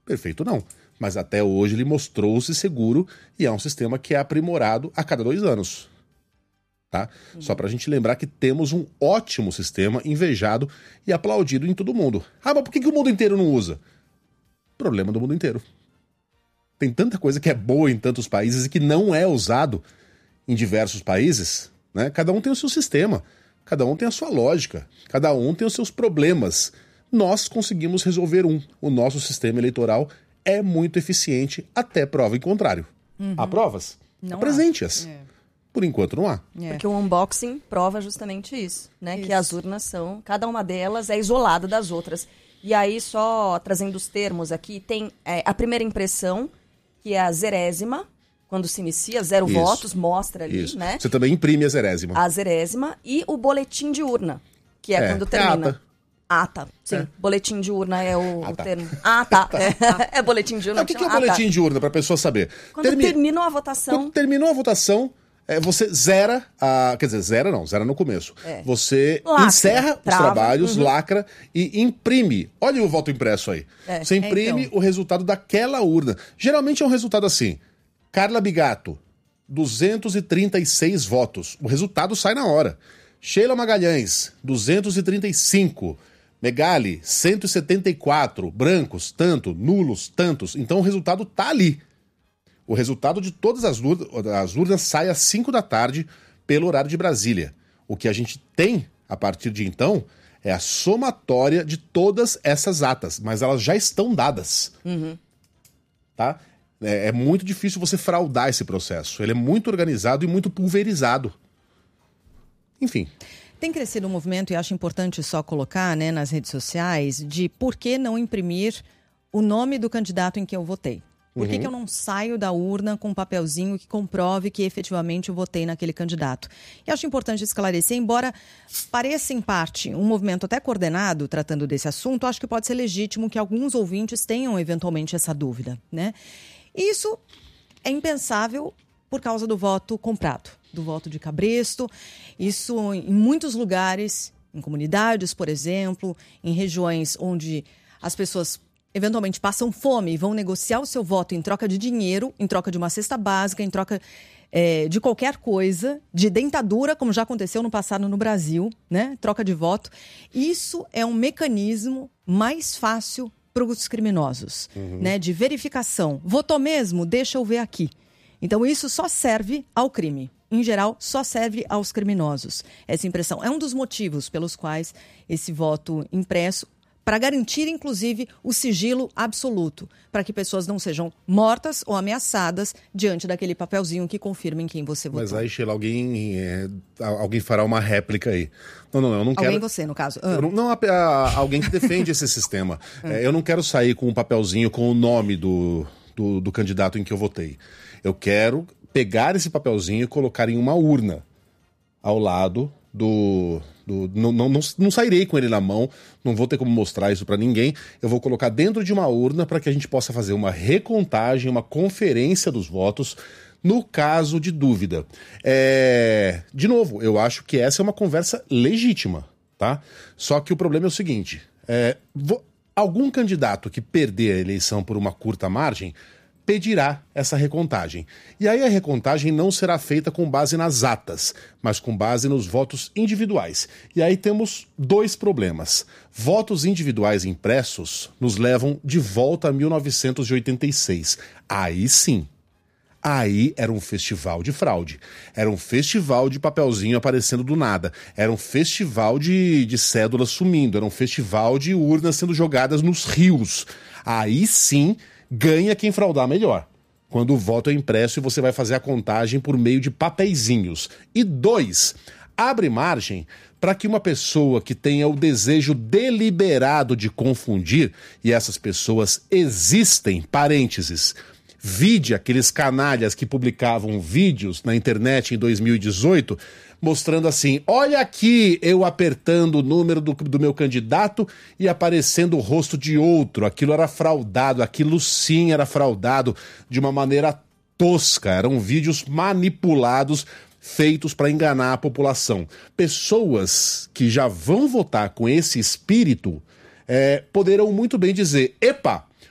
Perfeito não. Mas até hoje ele mostrou-se seguro e é um sistema que é aprimorado a cada 2 anos. Tá? Só pra gente lembrar que temos um ótimo sistema, invejado e aplaudido em todo mundo. Ah, mas por que o mundo inteiro não usa? Problema do mundo inteiro. Tem tanta coisa que é boa em tantos países e que não é usado em diversos países, né? Cada um tem o seu sistema, cada um tem a sua lógica, cada um tem os seus problemas. Nós conseguimos resolver um. O nosso sistema eleitoral é muito eficiente até prova em contrário. Há provas? Não Apresente-as. Por enquanto não há. Porque o unboxing prova justamente isso, né? Que as urnas são, cada uma delas é isolada das outras. E aí, só trazendo os termos aqui, tem a primeira impressão, que é a zerésima, quando se inicia, 0 votos, mostra ali, né? Você também imprime a zerésima. A zerésima e o boletim de urna, que é quando termina. Ata. Sim, boletim de urna é o termo. É boletim de urna. O que é boletim de urna, para a pessoa saber? Quando terminou a votação. Quando terminou a votação, você zera, quer dizer, zera no começo. Você encerra os trabalhos, lacra e imprime. Olha o voto impresso aí. Você imprime o resultado daquela urna. Geralmente é um resultado assim. Carla Bigato, 236 votos. O resultado sai na hora. Sheila Magalhães, 235. Megali, 174. Brancos, tanto. Nulos, tantos. Então o resultado tá ali. O resultado de todas as urnas sai às 5 da tarde pelo horário de Brasília. O que a gente tem, a partir de então, é a somatória de todas essas atas. Mas elas já estão dadas. Tá? É muito difícil você fraudar esse processo. Ele é muito organizado e muito pulverizado. Enfim. Tem crescido um movimento, e acho importante só colocar, né, nas redes sociais, de por que não imprimir o nome do candidato em que eu votei. Por que eu não saio da urna com um papelzinho que comprove que efetivamente eu votei naquele candidato? E acho importante esclarecer, embora pareça em parte um movimento até coordenado tratando desse assunto, acho que pode ser legítimo que alguns ouvintes tenham eventualmente essa dúvida, né? E isso é impensável por causa do voto comprado, do voto de cabresto. Isso em muitos lugares, em comunidades, por exemplo, em regiões onde as pessoas eventualmente passam fome e vão negociar o seu voto em troca de dinheiro, em troca de uma cesta básica, em troca de qualquer coisa, de dentadura, como já aconteceu no passado no Brasil, né? Troca de voto. Isso é um mecanismo mais fácil para os criminosos, né? De verificação. Votou mesmo? Deixa eu ver aqui. Então isso só serve ao crime. Em geral, só serve aos criminosos. Essa impressão é um dos motivos pelos quais esse voto impresso, para garantir, inclusive, o sigilo absoluto, para que pessoas não sejam mortas ou ameaçadas diante daquele papelzinho que confirma em quem você votou. Mas aí, Sheila, alguém fará uma réplica aí. Não, eu não quero... Alguém você, no caso. Alguém que defende esse sistema. Eu não quero sair com um papelzinho com o nome do candidato em que eu votei. Eu quero pegar esse papelzinho e colocar em uma urna ao lado não sairei com ele na mão, não vou ter como mostrar isso para ninguém. Eu vou colocar dentro de uma urna para que a gente possa fazer uma recontagem, uma conferência dos votos no caso de dúvida. De novo, eu acho que essa é uma conversa legítima, tá? Só que o problema é o seguinte, algum candidato que perder a eleição por uma curta margem pedirá essa recontagem. E aí a recontagem não será feita com base nas atas, mas com base nos votos individuais. E aí temos 2 problemas. Votos individuais impressos nos levam de volta a 1986. Aí sim. Aí era um festival de fraude. Era um festival de papelzinho aparecendo do nada. Era um festival de cédulas sumindo. Era um festival de urnas sendo jogadas nos rios. Aí sim ganha quem fraudar melhor. Quando o voto é impresso e você vai fazer a contagem por meio de papeizinhos. E 2, abre margem para que uma pessoa que tenha o desejo deliberado de confundir, e essas pessoas existem, parênteses, vide aqueles canalhas que publicavam vídeos na internet em 2018, mostrando assim, olha aqui eu apertando o número do meu candidato e aparecendo o rosto de outro. Aquilo era fraudado, aquilo sim era fraudado de uma maneira tosca. Eram vídeos manipulados, feitos para enganar a população. Pessoas que já vão votar com esse espírito poderão muito bem dizer, epa,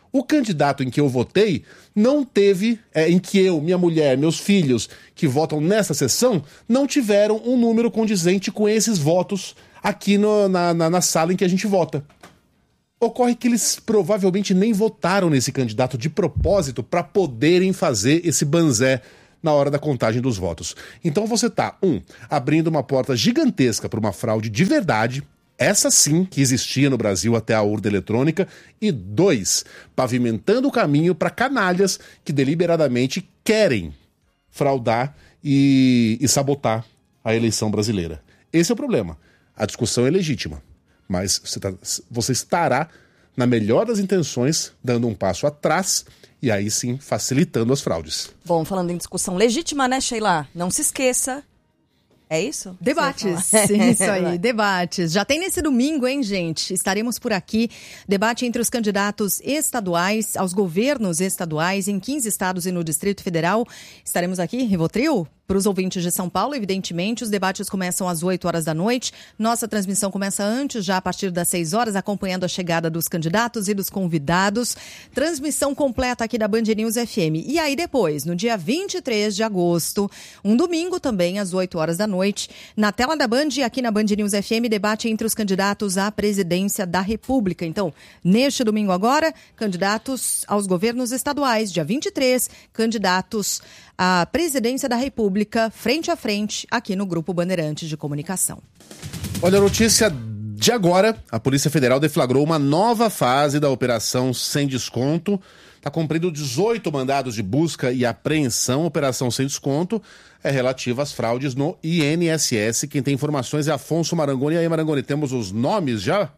O candidato em que eu votei não teve, em que eu, minha mulher, meus filhos que votam nessa sessão, não tiveram um número condizente com esses votos aqui na sala em que a gente vota. Ocorre que eles provavelmente nem votaram nesse candidato de propósito para poderem fazer esse banzé na hora da contagem dos votos. Então você está, abrindo uma porta gigantesca para uma fraude de verdade, essa sim que existia no Brasil até a urna eletrônica, e 2, pavimentando o caminho para canalhas que deliberadamente querem fraudar e sabotar a eleição brasileira. Esse é o problema. A discussão é legítima, mas você estará, na melhor das intenções, dando um passo atrás e aí sim facilitando as fraudes. Bom, falando em discussão legítima, né, Sheila? Não se esqueça. É isso? Debates, isso aí, debates. Já tem nesse domingo, hein, gente? Estaremos por aqui. Debate entre os candidatos estaduais aos governos estaduais em 15 estados e no Distrito Federal. Estaremos aqui, Rivotril, para os ouvintes de São Paulo, evidentemente. Os debates começam às 8 horas da noite. Nossa transmissão começa antes, já a partir das 6 horas, acompanhando a chegada dos candidatos e dos convidados. Transmissão completa aqui da Band News FM. E aí depois, no dia 23 de agosto, um domingo também, às 8 horas da noite, na tela da Band e aqui na Band News FM, debate entre os candidatos à presidência da República. Então, neste domingo agora, candidatos aos governos estaduais. Dia 23, candidatos à presidência da República, frente a frente, aqui no Grupo Bandeirantes de Comunicação. Olha a notícia de agora. A Polícia Federal deflagrou uma nova fase da Operação Sem Desconto. Está cumprindo 18 mandados de busca e apreensão. Operação Sem Desconto é relativa às fraudes no INSS. Quem tem informações é Afonso Marangoni. E aí, Marangoni, temos os nomes já?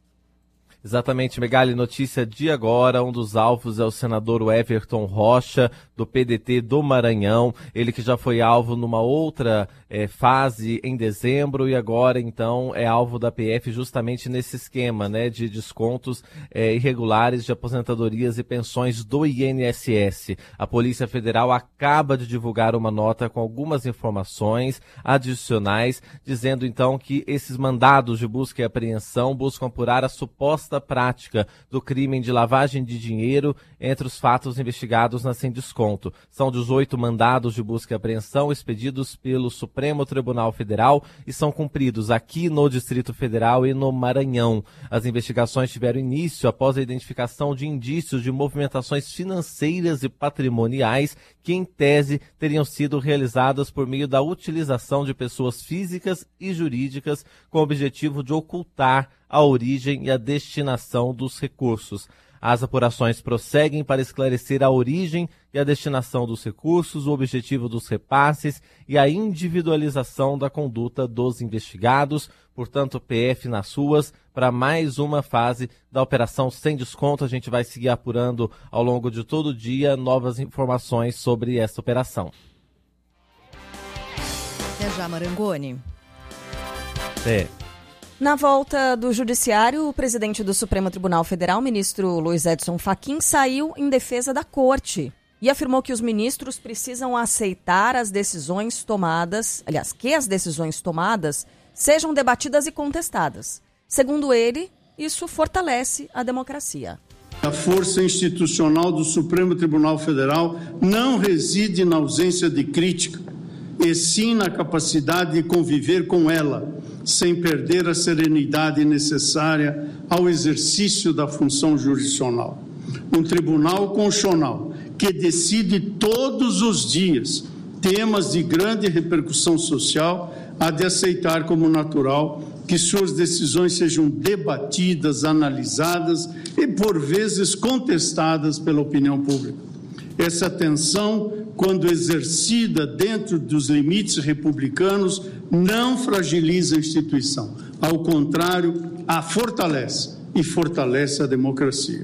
Exatamente, Megali, notícia de agora, um dos alvos é o senador Everton Rocha, do PDT do Maranhão, ele que já foi alvo numa outra fase em dezembro e agora então é alvo da PF justamente nesse esquema, né, de descontos irregulares de aposentadorias e pensões do INSS. A Polícia Federal acaba de divulgar uma nota com algumas informações adicionais, dizendo então que esses mandados de busca e apreensão buscam apurar a suposta prática do crime de lavagem de dinheiro entre os fatos investigados na Sem Desconto. São 18 mandados de busca e apreensão expedidos pelo Supremo Tribunal Federal e são cumpridos aqui no Distrito Federal e no Maranhão. As investigações tiveram início após a identificação de indícios de movimentações financeiras e patrimoniais que, em tese, teriam sido realizadas por meio da utilização de pessoas físicas e jurídicas com o objetivo de ocultar a origem e a destinação dos recursos. As apurações prosseguem para esclarecer a origem e a destinação dos recursos, o objetivo dos repasses e a individualização da conduta dos investigados. Portanto, PF nas ruas para mais uma fase da Operação Sem Desconto. A gente vai seguir apurando ao longo de todo o dia novas informações sobre essa operação. Até já, Marangoni. Na volta do Judiciário, o presidente do Supremo Tribunal Federal, ministro Luiz Edson Fachin, saiu em defesa da Corte e afirmou que os ministros precisam aceitar as decisões tomadas, que as decisões tomadas sejam debatidas e contestadas. Segundo ele, isso fortalece a democracia. A força institucional do Supremo Tribunal Federal não reside na ausência de crítica, e sim na capacidade de conviver com ela, sem perder a serenidade necessária ao exercício da função jurisdicional. Um tribunal constitucional que decide todos os dias temas de grande repercussão social há de aceitar como natural que suas decisões sejam debatidas, analisadas e, por vezes, contestadas pela opinião pública. Essa tensão, quando exercida dentro dos limites republicanos, não fragiliza a instituição. Ao contrário, a fortalece e fortalece a democracia.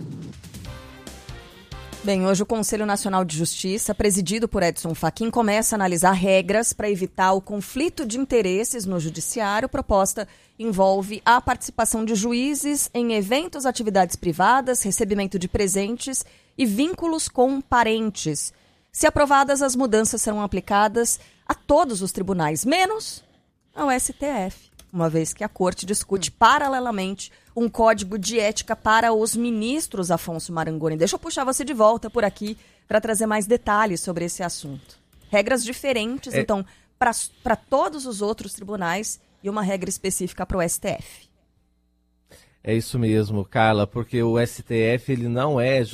Bem, hoje o Conselho Nacional de Justiça, presidido por Edson Fachin, começa a analisar regras para evitar o conflito de interesses no judiciário. A proposta envolve a participação de juízes em eventos, atividades privadas, recebimento de presentes e vínculos com parentes. Se aprovadas, as mudanças serão aplicadas a todos os tribunais, menos ao STF. uma vez que a Corte discute paralelamente um código de ética para os ministros, Afonso Marangoni. Deixa eu puxar você de volta por aqui para trazer mais detalhes sobre esse assunto. Regras diferentes, então, para todos os outros tribunais e uma regra específica para o STF. É isso mesmo, Carla, porque o STF ele não é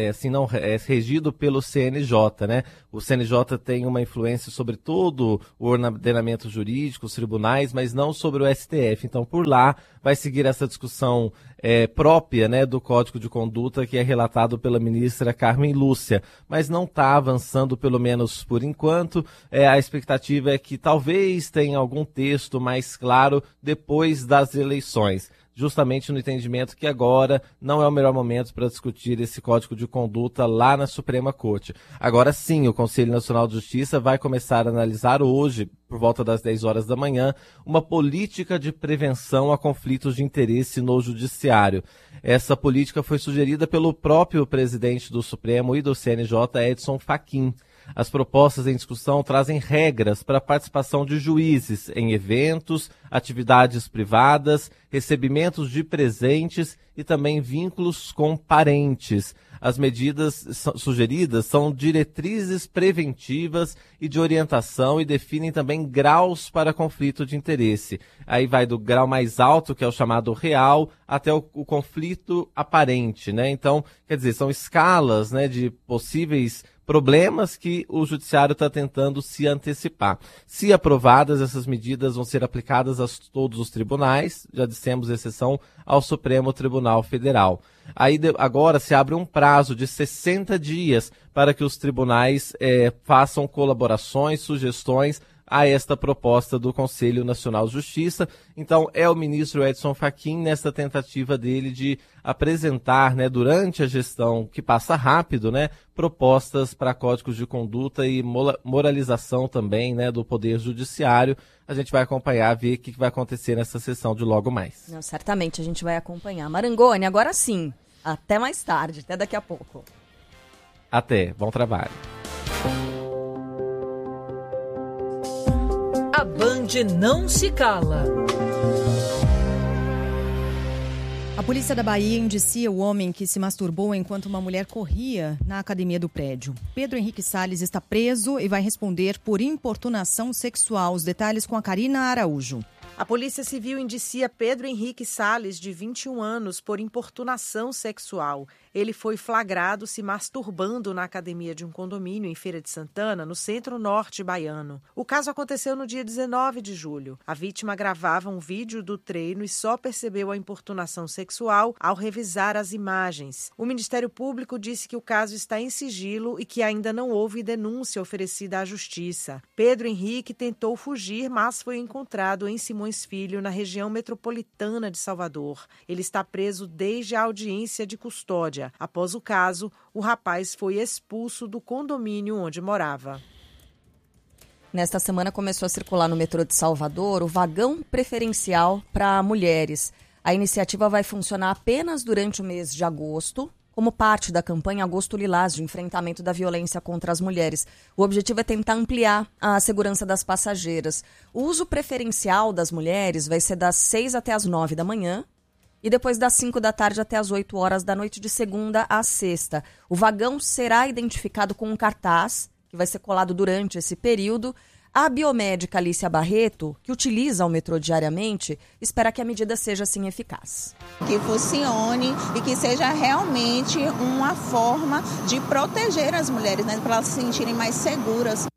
regido pelo CNJ, né? O CNJ tem uma influência sobre todo o ordenamento jurídico, os tribunais, mas não sobre o STF. Então, por lá, vai seguir essa discussão própria, né, do Código de Conduta, que é relatado pela ministra Carmen Lúcia, mas não está avançando, pelo menos por enquanto. A expectativa é que talvez tenha algum texto mais claro depois das eleições, justamente no entendimento que agora não é o melhor momento para discutir esse Código de Conduta lá na Suprema Corte. Agora sim, o Conselho Nacional de Justiça vai começar a analisar hoje, por volta das 10 horas da manhã, uma política de prevenção a conflitos de interesse no Judiciário. Essa política foi sugerida pelo próprio presidente do Supremo e do CNJ, Edson Fachin. As propostas em discussão trazem regras para a participação de juízes em eventos, atividades privadas, recebimentos de presentes e também vínculos com parentes. As medidas sugeridas são diretrizes preventivas e de orientação e definem também graus para conflito de interesse. Aí vai do grau mais alto, que é o chamado real, até o conflito aparente, né? Então, quer dizer, são escalas, né, de possíveis problemas que o Judiciário está tentando se antecipar. Se aprovadas, essas medidas vão ser aplicadas a todos os tribunais, já dissemos, exceção ao Supremo Tribunal Federal. Aí agora se abre um prazo de 60 dias para que os tribunais façam colaborações, sugestões a esta proposta do Conselho Nacional de Justiça. Então, é o ministro Edson Fachin nessa tentativa dele de apresentar, né, durante a gestão, que passa rápido, né, propostas para códigos de conduta e moralização também, né, do Poder Judiciário. A gente vai acompanhar, ver o que vai acontecer nessa sessão de logo mais. Não, certamente a gente vai acompanhar. Marangoni, agora sim. Até mais tarde, até daqui a pouco. Até, bom trabalho. A Band não se cala. A polícia da Bahia indicia o homem que se masturbou enquanto uma mulher corria na academia do prédio. Pedro Henrique Salles está preso e vai responder por importunação sexual. Os detalhes com a Karina Araújo. A Polícia Civil indicia Pedro Henrique Salles, de 21 anos, por importunação sexual. Ele foi flagrado se masturbando na academia de um condomínio em Feira de Santana, no centro-norte baiano. O caso aconteceu no dia 19 de julho. A vítima gravava um vídeo do treino e só percebeu a importunação sexual ao revisar as imagens. O Ministério Público disse que o caso está em sigilo e que ainda não houve denúncia oferecida à Justiça. Pedro Henrique tentou fugir, mas foi encontrado em Simões Filho, na região metropolitana de Salvador. Ele está preso desde a audiência de custódia. Após o caso, o rapaz foi expulso do condomínio onde morava. Nesta semana começou a circular no metrô de Salvador o vagão preferencial para mulheres. A iniciativa vai funcionar apenas durante o mês de agosto, como parte da campanha Agosto Lilás de enfrentamento da violência contra as mulheres. O objetivo é tentar ampliar a segurança das passageiras. O uso preferencial das mulheres vai ser das 6 até as 9 da manhã e depois das 5 da tarde até as 8 horas da noite, de segunda a sexta. O vagão será identificado com um cartaz que vai ser colado durante esse período. A biomédica Alicia Barreto, que utiliza o metrô diariamente, espera que a medida seja, assim, eficaz. Que funcione e que seja realmente uma forma de proteger as mulheres, né, para elas se sentirem mais seguras.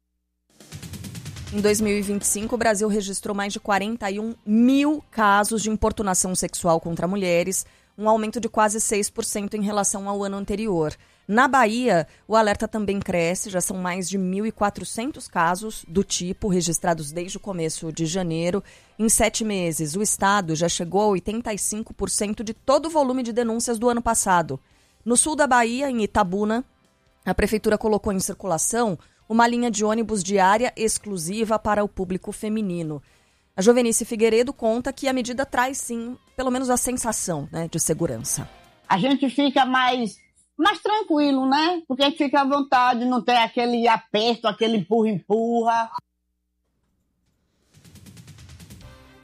Em 2025, o Brasil registrou mais de 41 mil casos de importunação sexual contra mulheres, um aumento de quase 6% em relação ao ano anterior. Na Bahia, o alerta também cresce, já são mais de 1.400 casos do tipo registrados desde o começo de janeiro. Em 7 meses, o estado já chegou a 85% de todo o volume de denúncias do ano passado. No sul da Bahia, em Itabuna, a prefeitura colocou em circulação uma linha de ônibus diária exclusiva para o público feminino. A Jovenice Figueiredo conta que a medida traz, sim, pelo menos a sensação, né, de segurança. A gente fica mais tranquilo, né? Porque a gente fica à vontade, não tem aquele aperto, aquele empurra-empurra.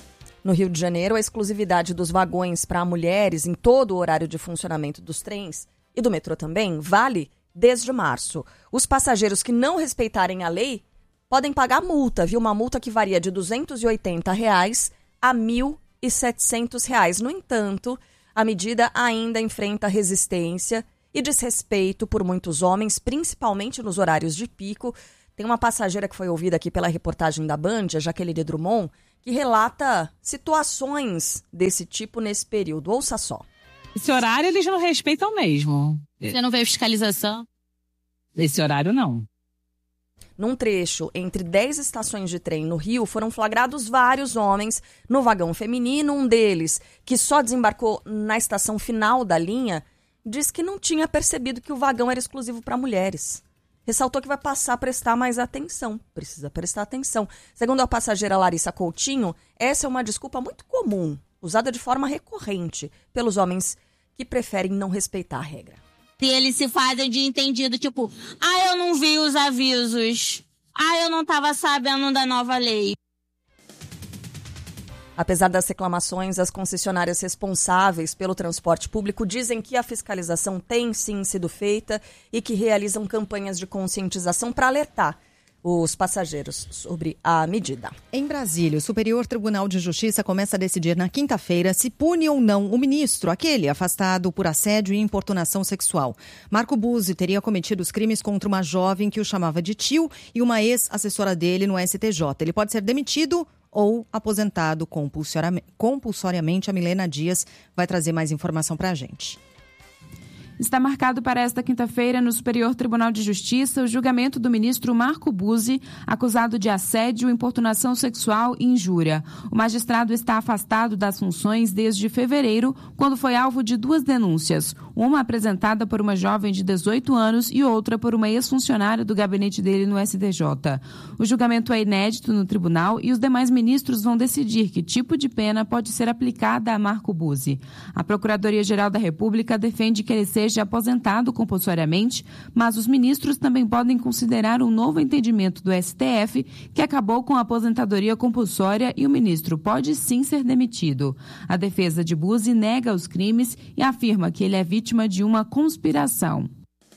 No Rio de Janeiro, a exclusividade dos vagões para mulheres em todo o horário de funcionamento dos trens e do metrô também vale desde março. Os passageiros que não respeitarem a lei podem pagar multa, viu? Uma multa que varia de R$ 280 a R$ 1.700. No entanto, a medida ainda enfrenta resistência e desrespeito por muitos homens, principalmente nos horários de pico. Tem uma passageira que foi ouvida aqui pela reportagem da Band, a Jaqueline Drummond, que relata situações desse tipo nesse período. Ouça só. Esse horário eles não respeitam mesmo. Você não vê fiscalização? Esse horário não. Num trecho entre 10 estações de trem no Rio, foram flagrados vários homens no vagão feminino. Um deles, que só desembarcou na estação final da linha, diz que não tinha percebido que o vagão era exclusivo para mulheres. Ressaltou que vai passar a prestar mais atenção. Precisa prestar atenção. Segundo a passageira Larissa Coutinho, essa é uma desculpa muito comum, usada de forma recorrente pelos homens que preferem não respeitar a regra. Se eles se fazem de entendido, tipo, eu não vi os avisos. Eu não estava sabendo da nova lei. Apesar das reclamações, as concessionárias responsáveis pelo transporte público dizem que a fiscalização tem sim sido feita e que realizam campanhas de conscientização para alertar os passageiros sobre a medida. Em Brasília, o Superior Tribunal de Justiça começa a decidir na quinta-feira se pune ou não o ministro, aquele afastado por assédio e importunação sexual. Marco Buzzi teria cometido os crimes contra uma jovem que o chamava de tio e uma ex-assessora dele no STJ. Ele pode ser demitido ou aposentado compulsoriamente. A Milena Dias vai trazer mais informação para a gente. Está marcado para esta quinta-feira no Superior Tribunal de Justiça o julgamento do ministro Marco Buzzi, acusado de assédio, importunação sexual e injúria. O magistrado está afastado das funções desde fevereiro, quando foi alvo de 2 denúncias, uma apresentada por uma jovem de 18 anos e outra por uma ex-funcionária do gabinete dele no STJ. O julgamento é inédito no tribunal e os demais ministros vão decidir que tipo de pena pode ser aplicada a Marco Buzzi. A Procuradoria-Geral da República defende que ele seja aposentado compulsoriamente, mas os ministros também podem considerar um novo entendimento do STF que acabou com a aposentadoria compulsória e o ministro pode sim ser demitido. A defesa de Buzzi nega os crimes e afirma que ele é vítima de uma conspiração.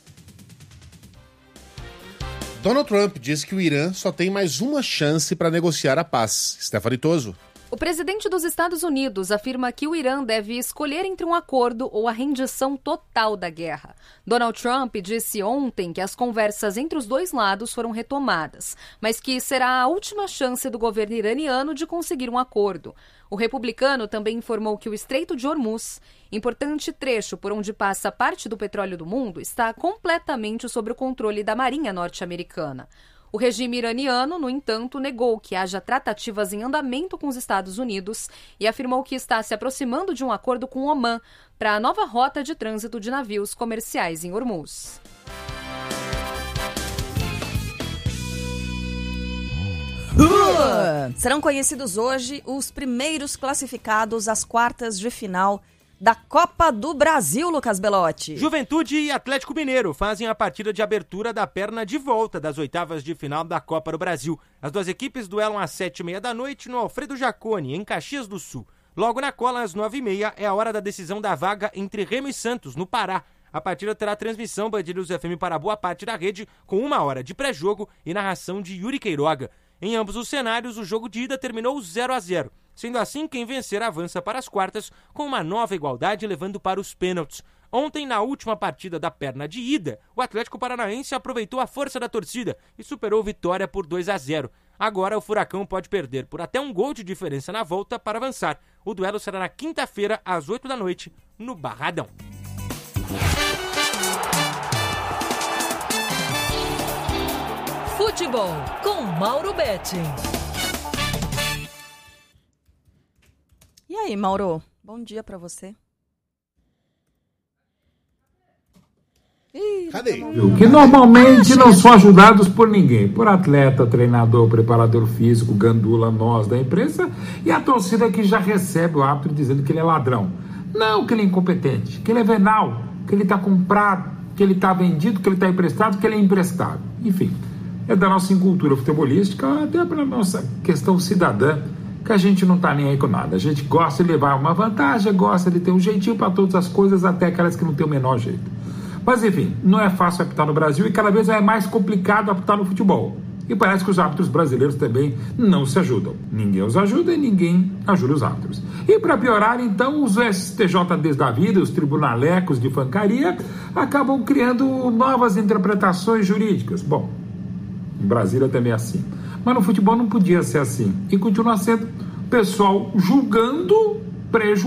Donald Trump diz que o Irã só tem mais uma chance para negociar a paz. Stephanie Toso. O presidente dos Estados Unidos afirma que o Irã deve escolher entre um acordo ou a rendição total da guerra. Donald Trump disse ontem que as conversas entre os dois lados foram retomadas, mas que será a última chance do governo iraniano de conseguir um acordo. O republicano também informou que o Estreito de Hormuz, importante trecho por onde passa parte do petróleo do mundo, está completamente sob o controle da Marinha norte-americana. O regime iraniano, no entanto, negou que haja tratativas em andamento com os Estados Unidos e afirmou que está se aproximando de um acordo com o Omã para a nova rota de trânsito de navios comerciais em Hormuz. Serão conhecidos hoje os primeiros classificados às quartas de final da Copa do Brasil, Lucas Belotti. Juventude e Atlético Mineiro fazem a partida de abertura da perna de volta das oitavas de final da Copa do Brasil. As duas equipes duelam às 7h30 da noite no Alfredo Jaconi, em Caxias do Sul. Logo na cola, às 9h30, é a hora da decisão da vaga entre Remo e Santos, no Pará. A partida terá transmissão Band News FM para boa parte da rede, com 1 hora de pré-jogo e narração de Yuri Queiroga. Em ambos os cenários, o jogo de ida terminou 0-0. Sendo assim, quem vencer avança para as quartas com uma nova igualdade, levando para os pênaltis. Ontem, na última partida da perna de ida, o Atlético Paranaense aproveitou a força da torcida e superou Vitória por 2-0. Agora, o Furacão pode perder por até 1 gol de diferença na volta para avançar. O duelo será na quinta-feira, às 8 da noite, no Barradão. Futebol com Mauro Betting. E aí, Mauro? Bom dia pra você. Cadê? Que normalmente não são ajudados por ninguém. Por atleta, treinador, preparador físico, gandula, nós da imprensa e a torcida que já recebe o árbitro dizendo que ele é ladrão. Não que ele é incompetente, que ele é venal, que ele está comprado, que ele está vendido, que ele está emprestado, que ele é emprestado. Enfim, é da nossa incultura futebolística até para a nossa questão cidadã que a gente não tá nem aí com nada. A gente gosta de levar uma vantagem, gosta de ter um jeitinho para todas as coisas, até aquelas que não tem o menor jeito. Mas enfim, não é fácil apitar no Brasil e cada vez é mais complicado apitar no futebol. E parece que os árbitros brasileiros também não se ajudam. Ninguém os ajuda e ninguém ajuda os árbitros. E para piorar, então, os STJDs da vida, os tribunalecos de fancaria, acabam criando novas interpretações jurídicas. Bom, em Brasília também é assim. Mas no futebol não podia ser assim. E continua sendo pessoal julgando prejuízo.